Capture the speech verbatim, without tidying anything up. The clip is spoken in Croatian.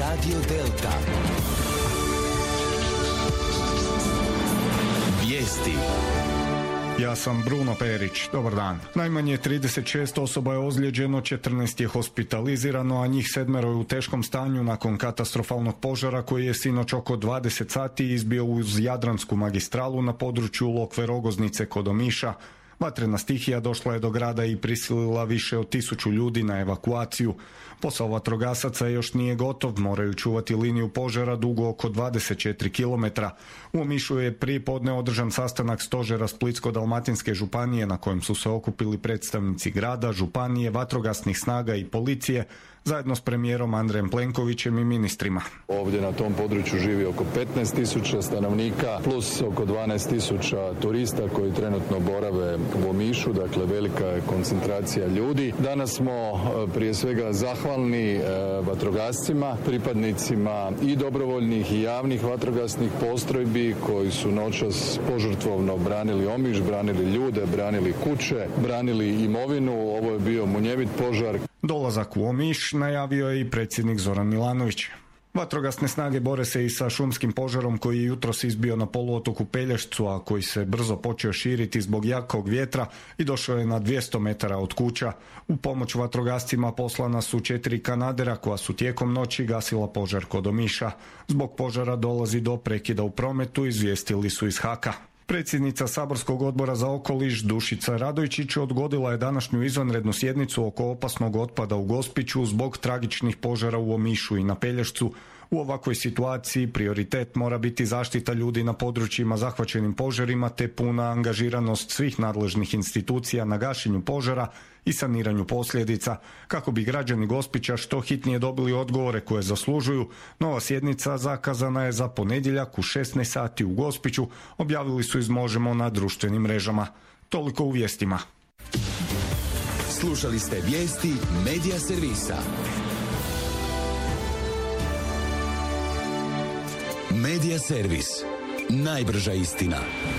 Radio Delta. Vijesti. Ja sam Bruno Perić. Dobar dan. Najmanje trideset šest osoba je ozlijeđeno, četrnaest je hospitalizirano, a njih sedmero je u teškom stanju nakon katastrofalnog požara koji je sinoć oko dvadeset sati izbio uz Jadransku magistralu na području Lokve Rogoznice kod Omiša. Vatrena stihija došla je do grada i prisilila više od tisuću ljudi na evakuaciju. Posao vatrogasaca još nije gotov, moraju čuvati liniju požara dugu oko dvadeset četiri kilometra. U Omišu je prije podne održan sastanak stožera Splitsko-dalmatinske županije na kojem su se okupili predstavnici grada, županije, vatrogasnih snaga i policije, zajedno s premijerom Andrejem Plenkovićem i ministrima. Ovdje na tom području živi oko petnaest tisuća stanovnika, plus oko dvanaest tisuća turista koji trenutno borave u Omišu, dakle velika je koncentracija ljudi. Danas smo prije svega zahvalni vatrogascima, pripadnicima i dobrovoljnih i javnih vatrogasnih postrojbi koji su noćas požrtvovno branili Omiš, branili ljude, branili kuće, branili imovinu. Ovo je bio munjevit požar. Dolazak u Omiš najavio je i predsjednik Zoran Milanović. Vatrogasne snage bore se i sa šumskim požarom koji je jutros izbio na poluotoku Pelješcu, a koji se brzo počeo širiti zbog jakog vjetra i došao je na dvjesto metara od kuća. U pomoć vatrogascima poslana su četiri kanadera koja su tijekom noći gasila požar kod Omiša. Zbog požara dolazi do prekida u prometu, izvijestili su iz Haka. Predsjednica Saborskog odbora za okoliš Dušica Radojčić odgodila je današnju izvanrednu sjednicu oko opasnog otpada u Gospiću zbog tragičnih požara u Omišu i na Pelješcu. U ovakvoj situaciji prioritet mora biti zaštita ljudi na područjima zahvaćenim požarima te puna angažiranost svih nadležnih institucija na gašenju požara i saniranju posljedica. Kako bi građani Gospića što hitnije dobili odgovore koje zaslužuju, nova sjednica zakazana je za ponedjeljak u šesnaest sati u Gospiću, objavili su iz Možemo na društvenim mrežama. Toliko u vijestima. Slušali ste vijesti Medija servisa. Medija servis. Najbrža istina.